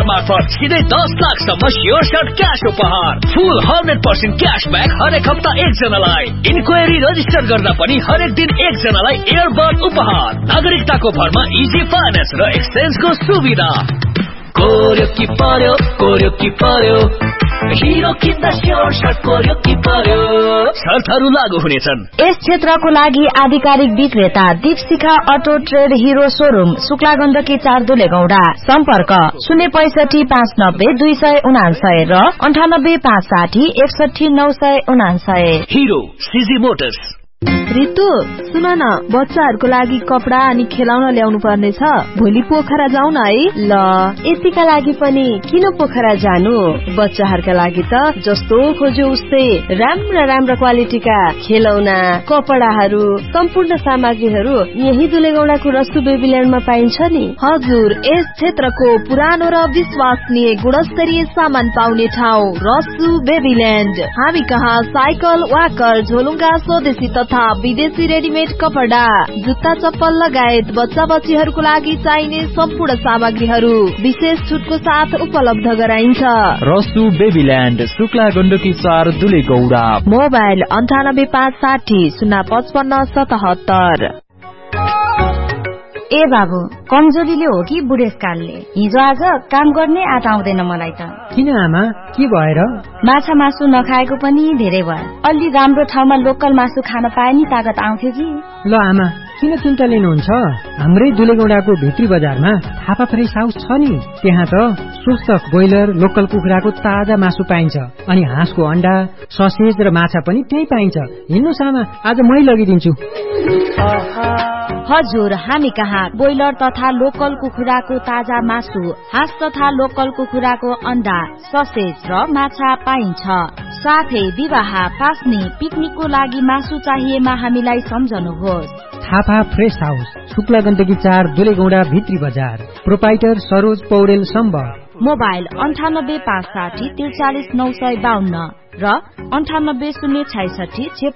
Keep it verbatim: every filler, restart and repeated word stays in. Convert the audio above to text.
उपहार मार्फत सिधै दस लाखसम्म स्योर सर्ट क्याश उपहार। फुल हन्ड्रेड पर्सेन्ट क्यासब्याक हरेक हप्ता एकजनालाई। इन्क्वायरी रजिस्टर गर्दा पनि हरेक दिन एकजनालाई एयरबड उपहार। नागरिकताको भरमा इजी फाइनेन्स र एक्सचेन्जको सुविधा। कोर्यो कि पर्यो, कोर्यो कि पर्यो, हिरो किन्दा स्योर सर्ट कोर्यो कि पर्यो। शर्तहरू लागू हुनेछन्। यस क्षेत्रको लागि आधिकारिक विक्रेता Deepshikha auto trade hero showroom, Shukla Gandaki चार दुलेगौडा। सम्पर्क शून्य पैसठी पाँच नब्बे दुई सय उनासय र अन्ठानब्बे पाँच साठी एकसठी नौ सय उनासय। हिरो सिजी मोटर्स। रितु सुन न, बच्चाहरूको लागि कपडा अनि खेलाउन ल्याउनु पर्ने छ। भोलि पोखरा जाऊ न है। ल यतिका लागि पनि किन पोखरा जानु? बच्चाहरूका लागि त जस्तो खोज्यो उस्तै राम्रा राम्रा क्वालिटीका खेलौना, कपडाहरू, सम्पूर्ण सामग्रीहरू यही दुलेगौडाको रसु बेबील्यान्डमा पाइन्छ नि। हजुर, यस क्षेत्रको पुरानो र विश्वसनीय गुणस्तरीय सामान पाउने ठाउँ रसु बेबील्यान्ड। हामी कहाँ साइकल, वाकर, झोलुङ्गा, स्वदेशी तथा विदेशी रेडिमेड कपडा, जुत्ता, चप्पल लगायत बच्चा बच्चीहरूको लागि चाहिने सम्पूर्ण सामग्रीहरू विशेष छुटको साथ उपलब्ध गराइन्छ। रसु बेबील्यान्ड, शुक्ला गण्डकी चार दुलेगौडा। मोबाइल अन्ठानब्बे पाँच साठी शून्य पचपन्न सतहत्तर। ए बाबु, कमजोरीले हो कि बुढेसकालले? हिजो आज काम गर्ने आँट आउँदैन मलाई त। किन आमा, के भएर? माछा मासु नखाएको पनि धेरै भयो। अलि राम्रो ठाउँमा लोकल मासु खान पाए नि तागत आउँथ्यो कि। ल आमा, किन चिन्ता लिनुहुन्छ? हाम्रै दुलेगौडाको भित्री बजारमा थापा फ्रेस हाउस छ नि। त्यहाँ त स्वस्थ ब्रोइलर, लोकल कुखुराको ताजा मासु पाइन्छ। अनि हाँसको अण्डा, ससेज र माछा पनि त्यही पाइन्छ। हिँड्नुस् आमा, आज मै लगिदिन्छु। हजुर, हामी कहाँ ब्रोइलर तथा लोकल कुखुराको ताजा मासु, हाँस तथा लोकल कुखुराको अण्डा, ससेज र माछा पाइन्छ। साथै विवाह, पास्ने, पिकनिकको लागि मासु चाहिएमा हामीलाई सम्झनुहोस्। थापा फ्रेस हाउस, शुक्ला गण्डकी चार दुलेगौडा भित्री बजार। प्रोपाइटर सरोज पौडेल सम्बर। मोबाइल अन्ठानब्बे पाँच साठी त्रिचालिस नौ सय बाहन्न र अन्ठानब्बे शून्य छैसठी